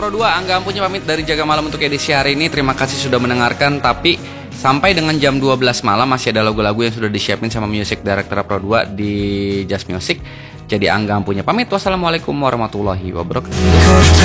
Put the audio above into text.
Pro 2, Angga Ampunya pamit dari Jaga Malam untuk edisi hari ini. Terima kasih sudah mendengarkan. Tapi sampai dengan jam 12 malam masih ada lagu-lagu yang sudah disiapin sama Music Director Pro 2 di Just Music. Jadi Angga Ampunya pamit. Wassalamualaikum warahmatullahi wabarakatuh.